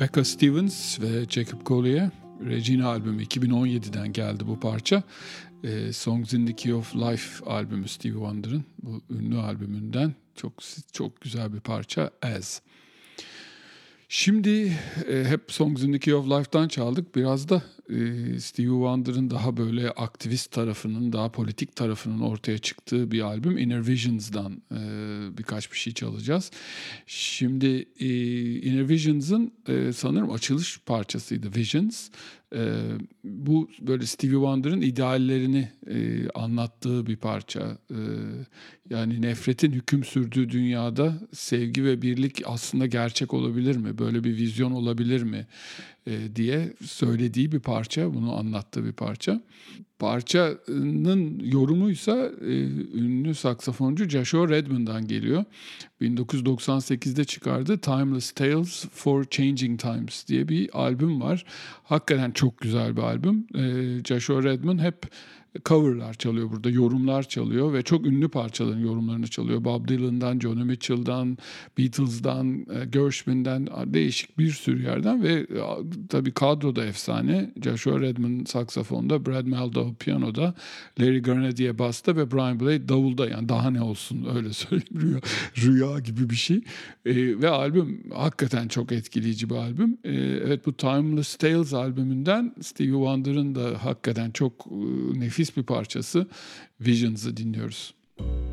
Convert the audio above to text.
Becca Stevens ve Jacob Collier, Regina albümü 2017'den geldi bu parça. Songs in the Key of Life albümü Stevie Wonder'ın bu ünlü albümünden çok güzel bir parça As. Şimdi hep Songs in the Key of Life'dan çaldık. Biraz da Stevie Wonder'ın daha böyle aktivist tarafının, daha politik tarafının ortaya çıktığı bir albüm Inner Visions'dan birkaç bir şey çalacağız. Şimdi Inner Visions'ın sanırım açılış parçasıydı Visions. Bu böyle Stevie Wonder'ın ideallerini anlattığı bir parça. Yani nefretin hüküm sürdüğü dünyada sevgi ve birlik aslında gerçek olabilir mi? Böyle bir vizyon olabilir mi? Diye söylediği bir parça, bunu anlattığı bir parça. Parçanın yorumuysa ünlü saksafoncu Joshua Redman'dan geliyor. 1998'de çıkardığı Timeless Tales for Changing Times diye bir albüm var. Hakikaten çok güzel bir albüm. Joshua Redman hep coverlar çalıyor burada, yorumlar çalıyor ve çok ünlü parçaların yorumlarını çalıyor. Bob Dylan'dan, Joni Mitchell'dan, Beatles'dan, Gershwin'den, değişik bir sürü yerden ve tabii kadroda efsane. Joshua Redman saksafonda, Brad Mehldau piyanoda, Larry Grenadier basta ve Brian Blade davulda. Yani daha ne olsun, öyle söyleyeyim, rüya gibi bir şey. Ve albüm hakikaten çok etkileyici bir albüm. Evet, bu Timeless Tales albümünden Stevie Wonder'ın da hakikaten çok nefis bir parçası Visions'ı dinliyoruz.